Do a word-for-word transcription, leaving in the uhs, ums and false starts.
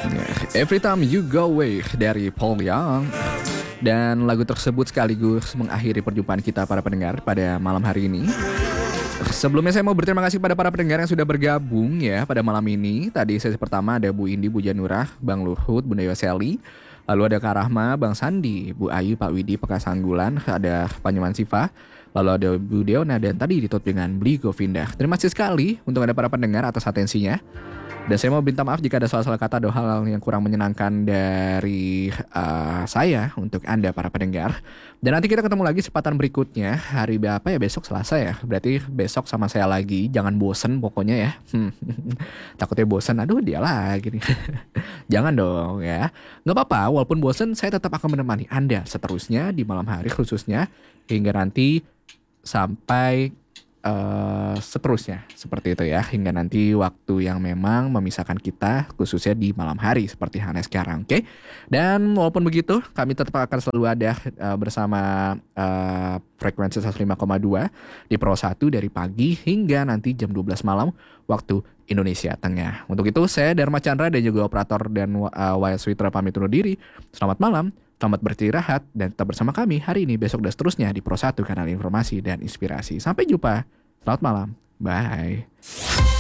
Every Time You Go Away dari Paul Young. Dan lagu tersebut sekaligus mengakhiri perjumpaan kita para pendengar pada malam hari ini. Sebelumnya saya mau berterima kasih pada para pendengar yang sudah bergabung ya pada malam ini. Tadi sesi pertama ada Bu Indi, Bu Janurah, Bang Luhut, Bunda Yoseli. Lalu ada Kak Rahma, Bang Sandi, Bu Ayu, Pak Widi, Pak Sanggulan, ada Panyaman Sifa. Lalu ada Bu Deona dan tadi ditutup dengan Beli Govinda. Terima kasih sekali untuk ada para pendengar atas atensinya. Dan saya mau minta maaf jika ada salah-salah kata atau hal yang kurang menyenangkan dari uh, saya untuk Anda para pendengar. Dan nanti kita ketemu lagi kesempatan berikutnya. Hari berapa ya? Besok Selasa ya. Berarti besok sama saya lagi. Jangan bosen pokoknya ya. Takutnya bosen. Aduh dia lagi nih. Jangan dong ya. Gak apa-apa. Walaupun bosen saya tetap akan menemani Anda seterusnya di malam hari khususnya. Hingga nanti sampai Uh, seterusnya seperti itu ya, hingga nanti waktu yang memang memisahkan kita khususnya di malam hari seperti halnya sekarang, oke? Okay? Dan walaupun begitu kami tetap akan selalu ada uh, bersama uh, frekuensi seratus lima koma dua di Pro satu dari pagi hingga nanti jam dua belas malam waktu Indonesia Tengah. Untuk itu saya Dharma Chandra dan juga operator dan uh, Waya Switra pamit undur diri. Selamat malam. Selamat beristirahat dan tetap bersama kami hari ini, besok dan seterusnya di Pro satu, kanal informasi dan inspirasi. Sampai jumpa. Selamat malam. Bye.